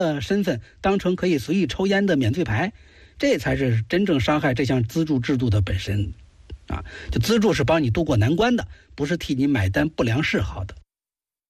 身份当成可以随意抽烟的免罪牌，这才是真正伤害这项资助制度的本身。就资助是帮你渡过难关的，不是替你买单不良嗜好的。